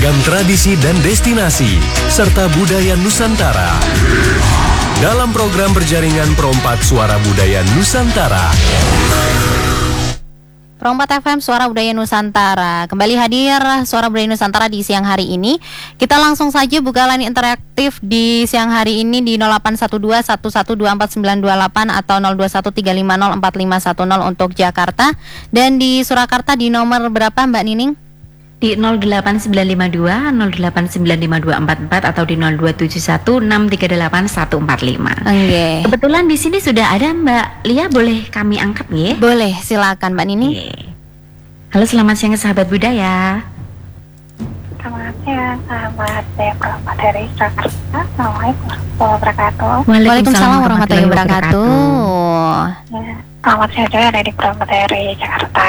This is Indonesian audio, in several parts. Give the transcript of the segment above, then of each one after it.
Beragam tradisi dan destinasi, serta budaya Nusantara. Dalam program berjaringan Perompak Suara Budaya Nusantara. Perompak FM Suara Budaya Nusantara. Kembali hadir Suara Budaya Nusantara di siang hari ini. Kita langsung saja buka line interaktif di siang hari ini di 0812-1124-928 atau 0213504510 untuk Jakarta. Dan di Surakarta di nomor berapa Mbak Nining? Di 08952 0895244 atau di 02716381145. Okay. Kebetulan di sini sudah ada Mbak Lia, boleh kami angkat ya? Boleh, silakan Mbak Nining. Halo, selamat siang sahabat budaya. Selamat siang sahabat saya Perompak dari Jakarta. Assalamualaikum warahmatullahi wabarakatuh. Waalaikumsalam warahmatullahi wabarakatuh. Ya, selamat siang juga dari Perompak dari Jakarta.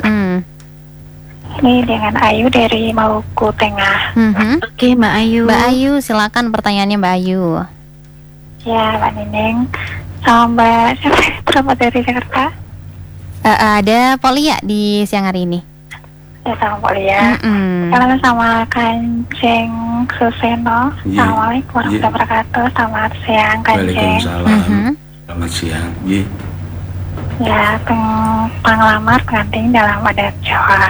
Ini dengan Ayu dari Maluku Tengah. Oke, Mbak Ayu. Mbak Ayu, silakan pertanyaannya Mbak Ayu. Ya, Mbak Nining. Sama Mbak siapa? Perompak dari Jakarta. Ada Polia di siang hari ini. Ya, sama Polia. Kalau sama Kanjeng Suseno. Assalamualaikum warahmatullahi wabarakatuh. Selamat siang Kanjeng. Waalaikumsalam. Selamat siang. Ya, penglamar pengantin dalam adat Jawa.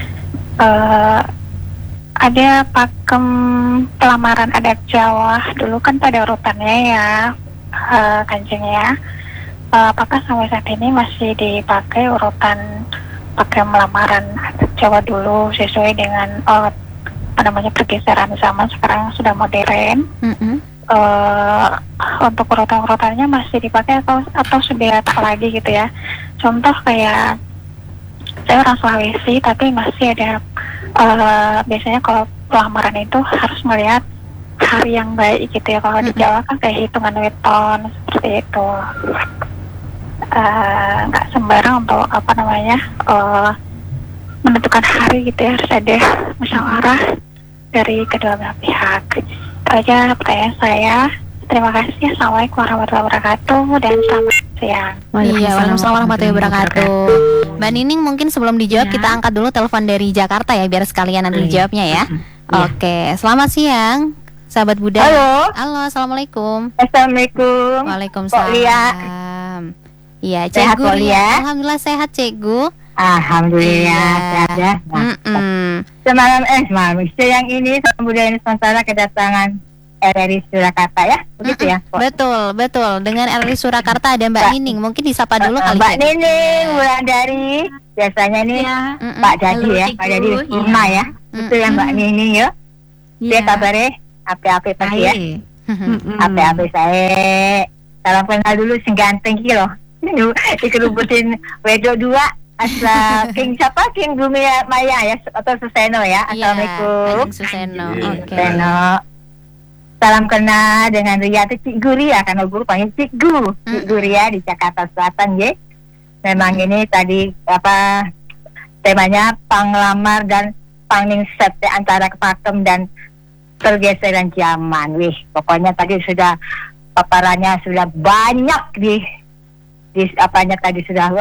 Ada pakem pelamaran adat Jawa dulu kan pada urutannya ya, Kanjeng ya. Apakah sampai saat ini masih dipakai urutan pakem lamaran adat Jawa dulu sesuai dengan pergeseran zaman, sekarang sudah modern? Untuk urutan-urutannya masih dipakai atau sudah tak lagi gitu ya. Contoh kayak saya orang Sulawesi tapi masih ada biasanya kalau pelamaran itu harus melihat hari yang baik gitu ya. Kalau di Jawa kan kayak hitungan weton seperti itu. Nggak sembarang untuk menentukan hari gitu ya, harus ada musyawarah dari kedua belah pihak. Itu aja pertanyaan saya. Terima kasih. Assalamualaikum warahmatullahi wabarakatuh dan selamat siang. Waalaikumsalam warahmatullahi wabarakatuh. Mbak Nining, mungkin sebelum dijawab kita angkat dulu telepon dari Jakarta ya, biar sekalian nanti dijawabnya ya. Oke, selamat siang sahabat budaya. Halo, assalamualaikum. Assalamualaikum. Waalaikumsalam. Iya, Cikgu Lia. Alhamdulillah sehat, Cikgu. Alhamdulillah sehat ya. Semalam siang ini Suara Budaya Nusantara kedatangan RRI Surakarta ya, begitu ya? Betul. Dengan RRI Surakarta ada Mbak Nining. Mungkin disapa dulu kali. Mbak Nining, Wulandari. Biasanya nih Pak Jadi ya, Pak Jadi Purna ya. Itu yang Mbak Nining ya. Dia kabarnya api-api pasti ya. Api-api saya. Salam kenal dulu sing ganteng ki loh. Dikerubutin Wedo 2 asal King siapa? King Bumi Maya ya atau Suseno ya. Assalamualaikum. Suseno. Suseno. Salam kenal dengan Ria itu Cikgu Ria, karena guru panggil Cikgu Ria di Jakarta Selatan ya. Memang ini tadi temanya panglamar dan pangningset antara pakem dan pergeseran zaman. Pokoknya tadi sudah paparannya sudah banyak di tadi sudah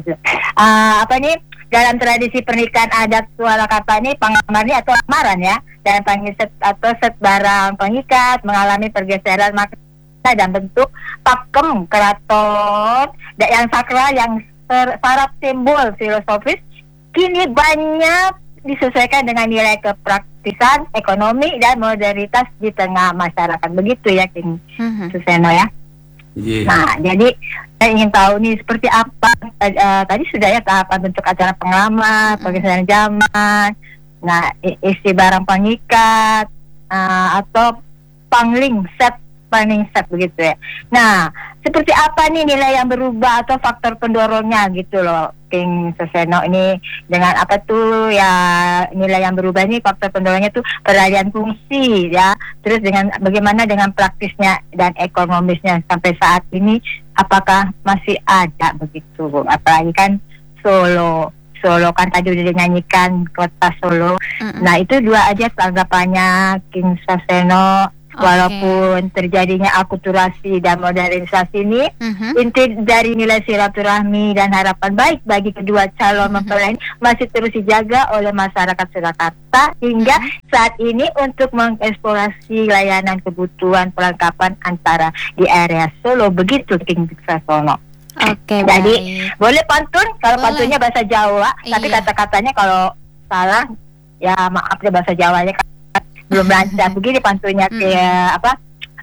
dalam tradisi pernikahan adat Surakarta ini panglamar atau lamaran ya, dan pangningset atau set barang pengikat mengalami pergeseran makna dan bentuk pakem keraton yang sakral yang syarat simbol filosofis kini banyak disesuaikan dengan nilai kepraktisan, ekonomi dan modernitas di tengah masyarakat. Begitu ya King Suseno ya. Nah, jadi saya ingin tahu nih seperti apa tadi sudah ya tahapan bentuk acara penglamar, pergeseran zaman, nah isi barang pengikat atau pangningset begitu ya. Nah, seperti apa nih nilai yang berubah atau faktor pendorongnya gitu loh King Suseno ini, dengan apa tuh ya nilai yang berubah ini, faktor pendorongnya tuh peralihan fungsi ya, terus dengan bagaimana dengan praktisnya dan ekonomisnya sampai saat ini, apakah masih ada begitu, apalagi kan Solo kan tadi udah dinyanyikan kota Solo. Nah itu dua aja tanggapannya King Suseno Walaupun terjadinya akulturasi dan modernisasi ini, inti dari nilai silaturahmi dan harapan baik bagi kedua calon mempelai masih terus dijaga oleh masyarakat Surakarta hingga saat ini untuk mengeksplorasi layanan kebutuhan perlengkapan antara di area Solo. Begitu King Sasono. Oke, jadi baik. boleh pantun kalau Boleh. pantunnya bahasa Jawa, tapi Iya. kata-katanya kalau salah ya maaf deh, bahasa Jawanya kan belum lancar. Begini pantunnya kayak apa,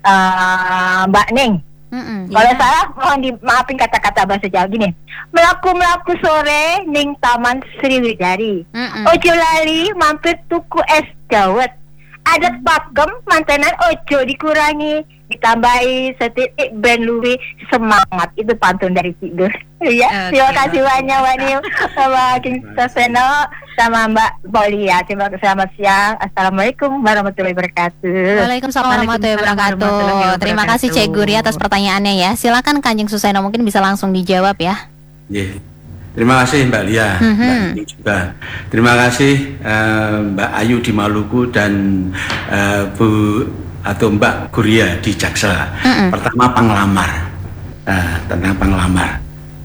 Mbak Ning. Kalau salah mohon dimaafin kata-kata bahasa Jawa gini. Melaku sore ning Taman Sriwidari. Ojo lali mampir tuku es dawet. Adat pakem mantenan ojo dikurangi, ditambahi setitik ben luwi semangat. Itu pantun dari Tidur. Iya, terima kasih banyak Mbak Nim, sama King Saseno, sama Mbak Bolia. Terima kasih, selamat siang. Assalamualaikum warahmatullahi wabarakatuh. Waalaikumsalam warahmatullahi wabarakatuh. Terima kasih Cek Guri atas pertanyaannya ya. Silakan Kanjeng Suseno mungkin bisa langsung dijawab ya. Terima kasih Mbak Lia, Mbak Ning juga. Terima kasih Mbak Ayu di Maluku dan Bu atau Mbak Guria di Jaksel. Pertama penglamar, tentang penglamar.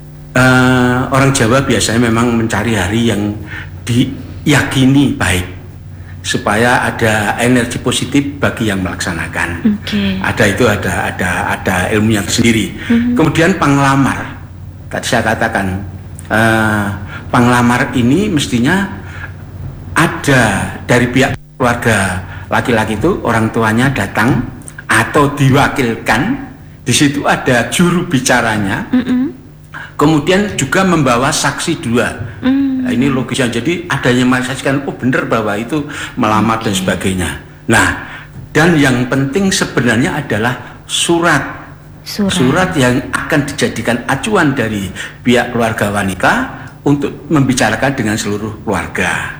Orang Jawa biasanya memang mencari hari yang diyakini baik supaya ada energi positif bagi yang melaksanakan. Ada ilmunya sendiri. Kemudian penglamar, tadi saya katakan penglamar ini mestinya ada dari pihak keluarga laki-laki itu, orang tuanya datang atau diwakilkan. Di situ ada juru bicaranya. Kemudian juga membawa saksi dua. Nah, ini logisnya, jadi adanya menyaksikan benar bahwa itu melamar dan sebagainya. Nah, dan yang penting sebenarnya adalah surat yang akan dijadikan acuan dari pihak keluarga wanita untuk membicarakan dengan seluruh keluarga.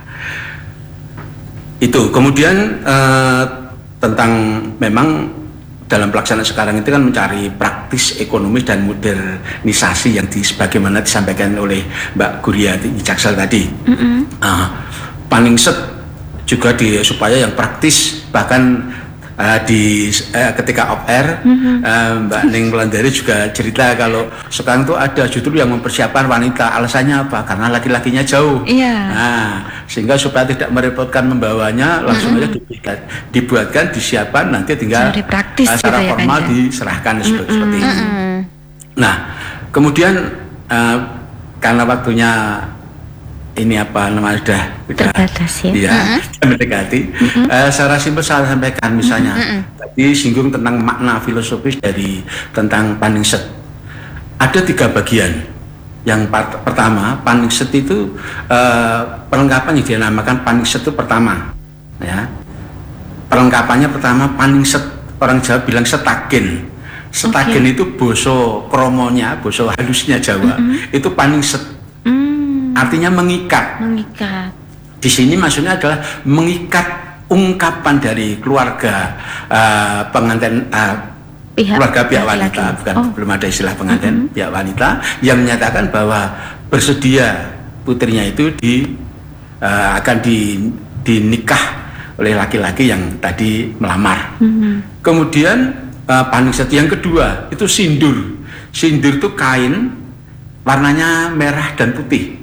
Itu kemudian tentang memang dalam pelaksanaan sekarang itu kan mencari praktis ekonomi dan modernisasi yang sebagaimana disampaikan oleh Mbak Guria di Jaksel tadi. Paningset juga supaya yang praktis, bahkan ketika off air Mbak Ning Melandari juga cerita kalau sekarang tuh ada judul yang mempersiapkan wanita, alasannya apa? Karena laki-lakinya jauh. Nah, sehingga supaya tidak merepotkan membawanya, langsung aja dibuatkan, disiapkan, nanti tinggal secara formal diserahkan seperti itu. Nah, kemudian karena waktunya ini apa namanya sudah terbatas ya, mendekati. Secara simpel saya sampaikan misalnya tadi singgung tentang makna filosofis dari tentang Paningset. Ada 3 bagian. Yang pertama, Paningset itu perlengkapan yang dinamakan Paningset itu pertama, ya. Perlengkapannya pertama Paningset, orang Jawa bilang setagen. Setagen itu boso kromonya, boso halusnya Jawa, itu Paningset. Artinya mengikat. Di sini maksudnya adalah mengikat ungkapan dari keluarga pengantin, keluarga pihak wanita, belum ada istilah pengantin, pihak wanita yang menyatakan bahwa bersedia putrinya itu akan dinikah oleh laki-laki yang tadi melamar. Kemudian Paningset yang kedua itu sindur. Sindur itu kain warnanya merah dan putih.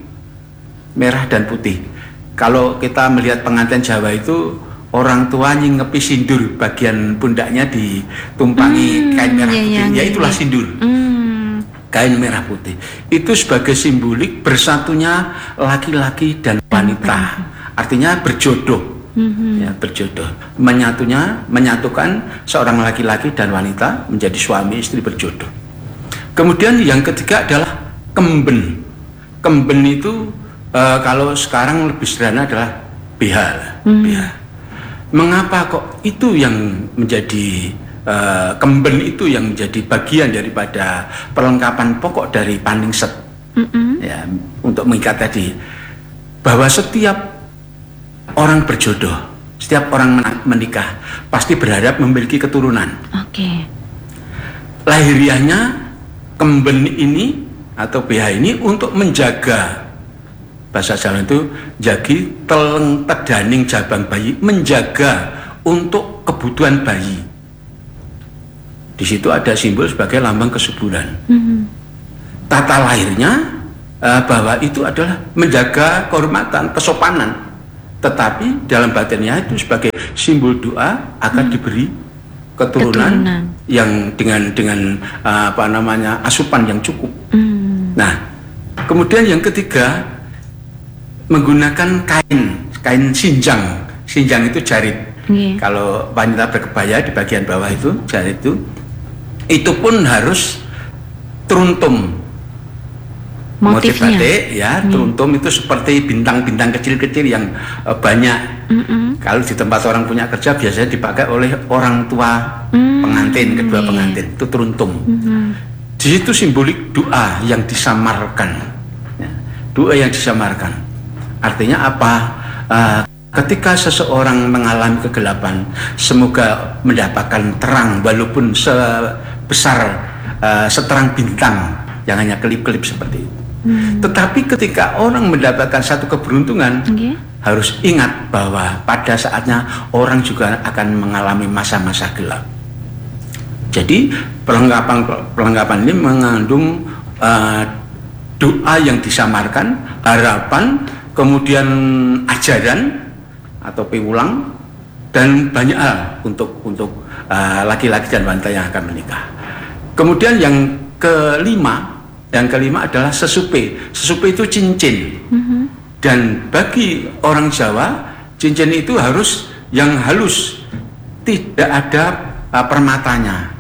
Kalau kita melihat pengantin Jawa itu orang tua nyingepi sindur, bagian pundaknya ditumpangi kain merah putih, ya itulah sindur. Kain merah putih itu sebagai simbolik bersatunya laki-laki dan wanita, artinya berjodoh. Ya, berjodoh, menyatukan seorang laki-laki dan wanita menjadi suami istri berjodoh. Kemudian yang ketiga adalah kemben. Kemben itu kalau sekarang lebih sederhana adalah BH. Mengapa kok itu yang menjadi kemben itu yang menjadi bagian daripada perlengkapan pokok dari Paningset, ya, untuk mengikat tadi bahwa setiap orang berjodoh, setiap orang menikah pasti berharap memiliki keturunan. Lahiriahnya kemben ini atau BH ini untuk menjaga, bahasa Jawa itu jagi teleng tedaning jabang bayi, menjaga untuk kebutuhan bayi. Di situ ada simbol sebagai lambang kesuburan. Tata lahirnya bahwa itu adalah menjaga kehormatan, kesopanan. Tetapi dalam batinnya itu sebagai simbol doa akan diberi keturunan yang dengan asupan yang cukup. Nah, kemudian yang ketiga menggunakan kain sinjang. Sinjang itu jarit. Kalau wanita berkebaya di bagian bawah itu jarit itu pun harus teruntum. Motif batik ya, teruntum itu seperti bintang-bintang kecil-kecil yang banyak. Kalau di tempat orang punya kerja biasanya dipakai oleh orang tua pengantin, kedua pengantin, itu teruntum. Di situ simbolik doa yang disamarkan. Ya, doa yang disamarkan. Artinya apa? Ketika seseorang mengalami kegelapan, semoga mendapatkan terang walaupun sebesar seterang bintang yang hanya kelip-kelip seperti itu. Tetapi ketika orang mendapatkan satu keberuntungan, harus ingat bahwa pada saatnya orang juga akan mengalami masa-masa gelap. Jadi perlengkapan ini mengandung doa yang disamarkan, harapan, kemudian ajaran atau piwulang, dan banyak hal untuk laki-laki dan wanita yang akan menikah. Kemudian yang kelima adalah sesupe. Sesupe itu cincin. Dan bagi orang Jawa, cincin itu harus yang halus, tidak ada permatanya,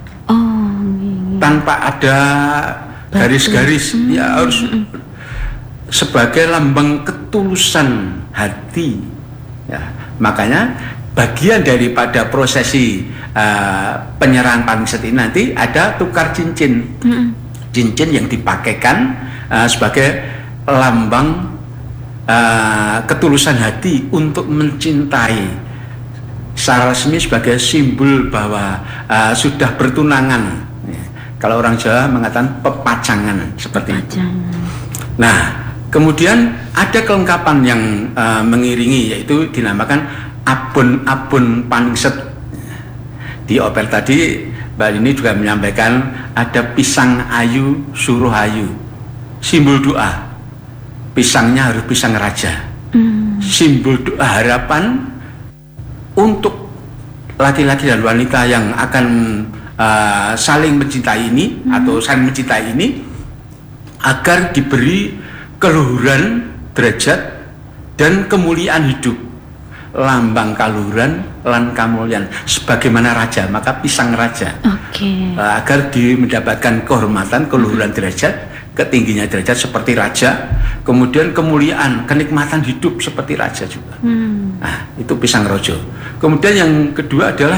tanpa ada garis-garis. Ya harus sebagai lambang ketulusan hati. Ya, makanya bagian daripada prosesi penyerahan paniset ini nanti ada tukar cincin. Cincin yang dipakaikan sebagai lambang ketulusan hati untuk mencintai, secara resmi sebagai simbol bahwa sudah bertunangan. Kalau orang Jawa mengatakan pepacangan seperti itu. Nah, kemudian ada kelengkapan yang mengiringi, yaitu dinamakan abon-abon paningset. Di opel tadi Mbak Lini juga menyampaikan ada pisang ayu, suruh ayu, simbol doa. Pisangnya harus pisang raja, simbol doa harapan untuk laki-laki dan wanita yang akan saling mencintai ini atau saling mencintai ini, agar diberi keluhuran derajat dan kemuliaan hidup. Lambang kaluhuran lan kamulian sebagaimana raja, maka pisang raja. Agar mendapatkan kehormatan, keluhuran derajat, ketingginya derajat seperti raja, kemudian kemuliaan, kenikmatan hidup seperti raja juga. Nah, itu pisang rojo. Kemudian yang kedua adalah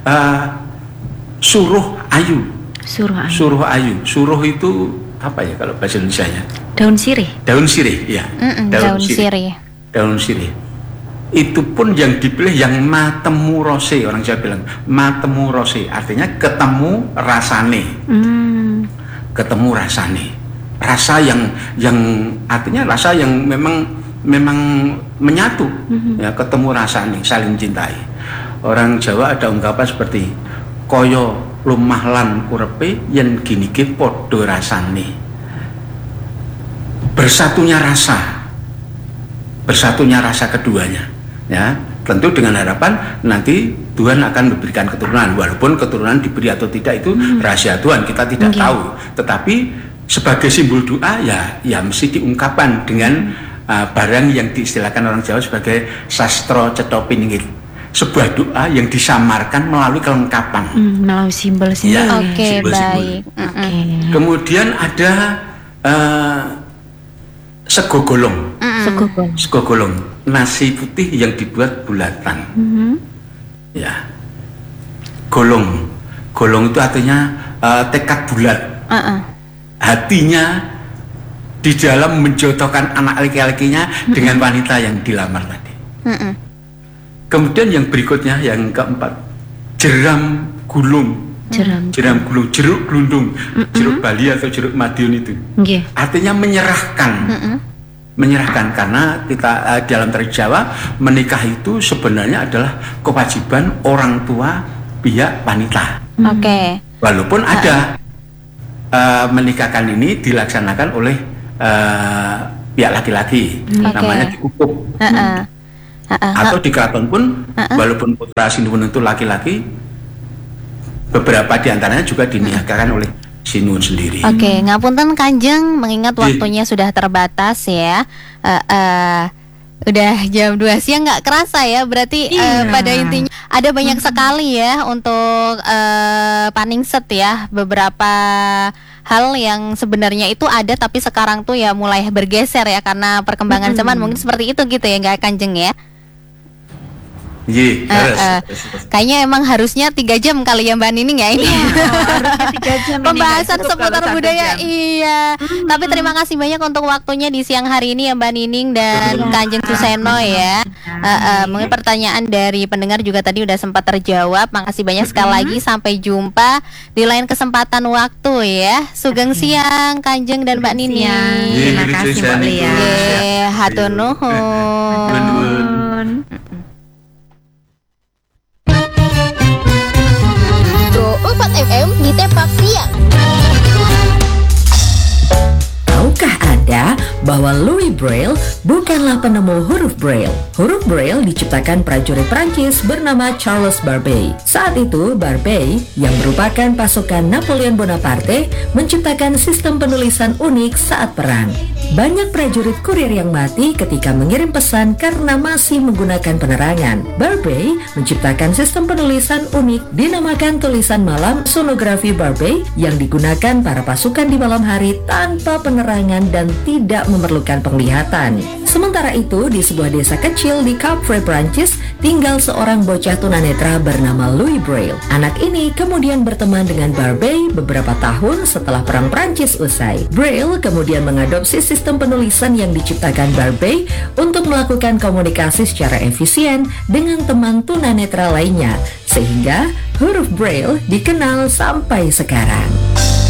suruh ayu. Suruh ayu. Suruh itu apa ya kalau bahasa Indonesianya? Daun sirih. Daun sirih, ya. Daun sirih. Daun sirih. Itu pun yang dipilih yang matemu rose, orang Jawa bilang matemu rose, artinya ketemu rasane. Ketemu rasane. Rasa yang artinya rasa yang memang menyatu. Ya, ketemu rasane, saling cintai. Orang Jawa ada ungkapan seperti koyo lumah lan urepe yen ginike padha rasane. Bersatunya rasa keduanya. Ya, tentu dengan harapan nanti Tuhan akan memberikan keturunan, walaupun keturunan diberi atau tidak itu rahasia Tuhan, kita tidak tahu. Tetapi sebagai simbol doa ya mesti diungkapkan dengan barang yang diistilahkan orang Jawa sebagai sastro cetha piningit, sebuah doa yang disamarkan melalui kelengkapan, melalui simbol-simbol. Ya, Oke, baik. Kemudian ada sego golong. Sego golong, nasi putih yang dibuat bulatan. Ya, golong itu artinya tekad bulat. Hatinya di dalam menjodohkan anak laki-lakinya dengan wanita yang dilamar tadi. Kemudian yang berikutnya, yang keempat, jeram gulung. Jeram gulung, jeruk gelundung, jeruk Bali atau jeruk Madiun itu. Artinya menyerahkan, karena kita dalam tradisi Jawa menikah itu sebenarnya adalah kewajiban orang tua pihak wanita. Walaupun ada menikahkan ini dilaksanakan oleh pihak laki-laki, namanya dikukuk. Atau di keraton pun, walaupun putra Sinuwun itu laki-laki, beberapa diantaranya juga dinikahkan oleh Sinuwun sendiri. Oke, ngapunten Kanjeng, mengingat waktunya sudah terbatas ya. Udah jam 2 siang, nggak kerasa ya. Berarti pada intinya ada banyak sekali ya untuk Paningset ya. Beberapa hal yang sebenarnya itu ada tapi sekarang tuh ya mulai bergeser ya karena perkembangan zaman, mungkin seperti itu gitu ya, nggak Kanjeng ya? Kayaknya emang harusnya 3 jam kali ya Mbak Nining ya ini. Harusnya 3 jam pembahasan ini, seputar budaya. Iya. Tapi terima kasih banyak untuk waktunya di siang hari ini ya Mbak Nining dan Kanjeng Suseno ya. Mungkin pertanyaan dari pendengar juga tadi udah sempat terjawab. Makasih banyak sekali lagi, sampai jumpa di lain kesempatan waktu ya. Sugeng siang Kanjeng dan Mbak Nining. Terima kasih Mbak Lia. Hatur nuhun. Pro 4 FM ditepak siang. Tahukah Anda bahwa Louis Braille bukanlah penemu huruf Braille? Huruf Braille diciptakan prajurit Prancis bernama Charles Barbey. Saat itu, Barbey, yang merupakan pasukan Napoleon Bonaparte, menciptakan sistem penulisan unik saat perang. Banyak prajurit kurir yang mati ketika mengirim pesan karena masih menggunakan penerangan. Barbey menciptakan sistem penulisan unik dinamakan tulisan malam sonografi Barbey yang digunakan para pasukan di malam hari tanpa penerangan dan tidak memerlukan penglihatan. Sementara itu, di sebuah desa kecil di Capre, Prancis, tinggal seorang bocah tunanetra bernama Louis Braille. Anak ini kemudian berteman dengan Barbey beberapa tahun setelah Perang Prancis usai. Braille kemudian mengadopsi sistem penulisan yang diciptakan Barbey untuk melakukan komunikasi secara efisien dengan teman tunanetra lainnya, sehingga huruf Braille dikenal sampai sekarang.